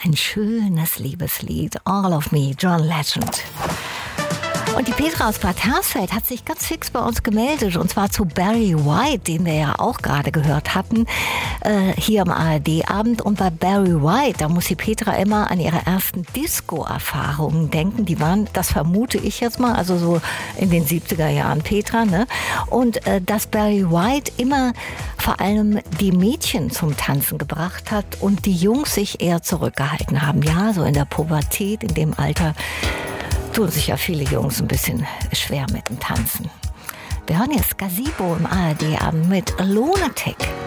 Ein schönes Liebeslied, All of Me, John Legend. Und die Petra aus Bad Hersfeld hat sich ganz fix bei uns gemeldet, und zwar zu Barry White, den wir ja auch gerade gehört hatten, hier am ARD-Abend. Und bei Barry White, da muss die Petra immer an ihre ersten Disco-Erfahrungen denken. Die waren, das vermute ich jetzt mal, also so in den 70er Jahren, Petra, ne? Und dass Barry White immer vor allem die Mädchen zum Tanzen gebracht hat und die Jungs sich eher zurückgehalten haben. Ja, so in der Pubertät, in dem Alter tun sich ja viele Jungs ein bisschen schwer mit dem Tanzen. Wir hören jetzt Gazebo im ARD-Abend mit Lunatic.